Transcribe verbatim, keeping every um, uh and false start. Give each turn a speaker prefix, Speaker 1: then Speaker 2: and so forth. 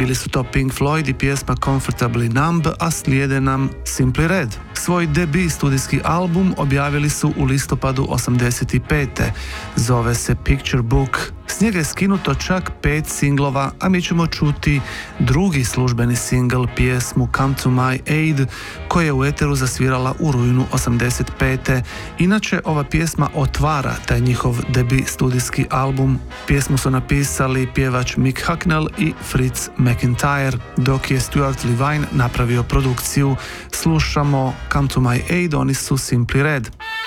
Speaker 1: Bili su to Pink Floyd i pjesma Comfortably Numb, a slijede nam Simply Red. Svoj debut studijski album objavili su u listopadu osamdeset pete. Zove se Picture Book. S njega je skinuto čak pet singlova, a mi ćemo čuti drugi službeni singl, pjesmu Come to My Aid, koja je u eteru zasvirala u rujnu osamdeset pete. Inače, ova pjesma otvara taj njihov debut studijski album. Pjesmu su napisali pjevač Mick Hucknall i Fritz McIntyre, dok je Stuart Levine napravio produkciju. Slušamo Come to My Aid, oni su Simply Red.